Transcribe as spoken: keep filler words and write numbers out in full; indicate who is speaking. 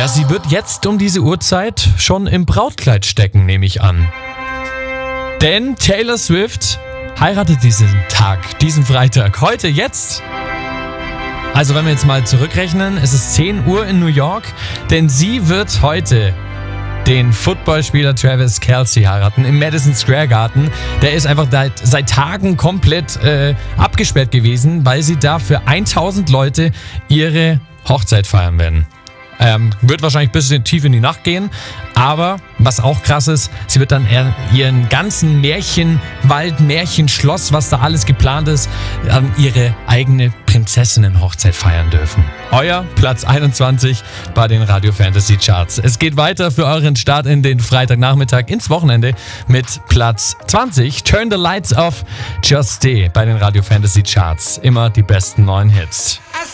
Speaker 1: Ja, sie wird jetzt um diese Uhrzeit schon im Brautkleid stecken, nehme ich an. Denn Taylor Swift heiratet diesen Tag, diesen Freitag, heute, jetzt. Also wenn wir jetzt mal zurückrechnen, es ist zehn Uhr in New York, denn sie wird heute den Footballspieler Travis Kelce heiraten im Madison Square Garden. Der ist einfach seit, seit Tagen komplett äh, abgesperrt gewesen, weil sie da für tausend Leute ihre Hochzeit feiern werden. Ähm, wird wahrscheinlich bis in tief in die Nacht gehen, aber was auch krass ist, sie wird dann ihren ganzen Märchenwald, Märchenschloss, was da alles geplant ist, ähm, ihre eigene Prinzessinnen-Hochzeit feiern dürfen. Euer Platz einundzwanzig bei den Radio Fantasy Charts. Es geht weiter für euren Start in den Freitagnachmittag ins Wochenende mit Platz zwanzig. Turn the Lights Off, Just Stay bei den Radio Fantasy Charts. Immer die besten neuen Hits.